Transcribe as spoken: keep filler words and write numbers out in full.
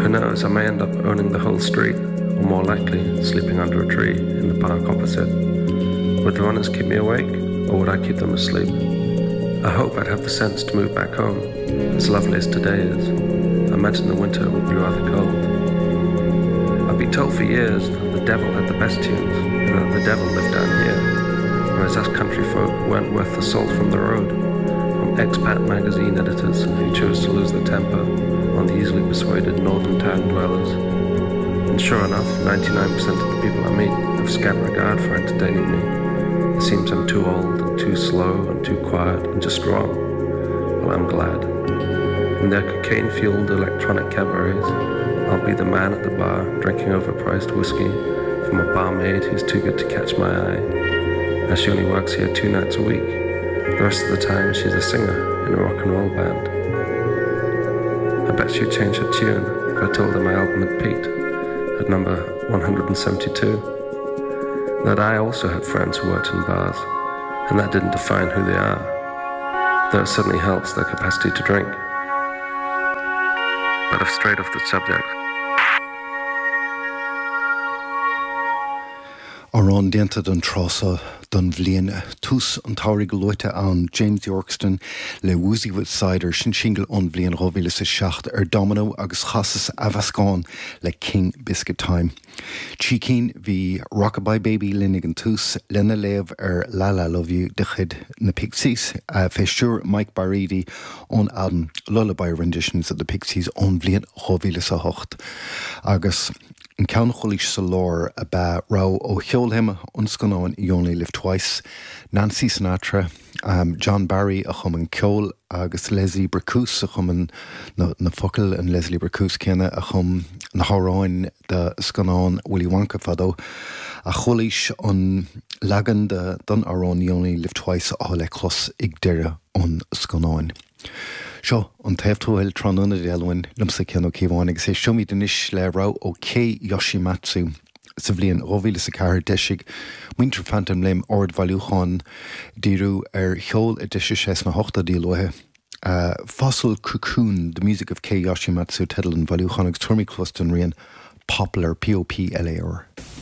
Who knows, I may end up owning the whole street, or more likely, sleeping under a tree in the park opposite. Would the runners keep me awake, or would I keep them asleep? I hope I'd have the sense to move back home, as lovely as today is. I imagine the winter would be rather cold. I've been told for years that the devil had the best tunes, and that the devil lived down here, whereas us country folk weren't worth the salt from the road, from expat magazine editors who chose to lose their temper on the easily persuaded northern town dwellers. And sure enough, ninety-nine percent of the people I meet have scant regard for entertaining me. It seems I'm too old and too slow and too quiet and just wrong. Well, I'm glad. In their cocaine-fueled electronic cabarets, I'll be the man at the bar drinking overpriced whiskey from a barmaid who's too good to catch my eye, as she only works here two nights a week. The rest of the time, she's a singer in a rock and roll band. I bet she'd change her tune if I told her my album had peaked at number one hundred seventy-two. That I also had friends who worked in bars, and that didn't define who they are, though it certainly helps their capacity to drink. But I've strayed off the subject. Arán déanta don trása don bhliain tús an táirg go luite an James Yorkston le Woozy with Cider sin single an bhliain roimhíle sa seacht ar Domino agus chasas Avascán le King Biscuit Time. Chícín bhí Rockabye Baby linnig an tús lena léamh ar La La Love You de chud na Pixies uh, feistúr Mike Baridi ón album Lullaby renditions of the Pixies an bhliain roimhíle sa hocht agus in ceann choilís sa lár a ba rá ó cheolhéime onscanáin I Only Live Twice, Nancy Sinatra, um, John Barry a chum an ceol agus Leslie Bracus a chum an na, na focail an Leslie Bracus céine a chum na háráin de scanáin Willy Wonka fadó a choilís an lagan de don Arán I Only Live Twice a le clos ag deire an scanáin. Seo an taobhtóil tránúna déalhain lumsa cean ó céimháin agus é siomí den is le rá ó Kei Yoshimatsu sa bhliain roimhíle sa ceathair deisig Winter Phantom léim ord bhailiúcháin díreú ar cheol a deise sé na hochta díalóthe. Uh, Fossil Cocoon, the music of Kei Yoshimatsu, tedal an bhailiúcháin agus tuirmí clostan rian popular P O P L A R.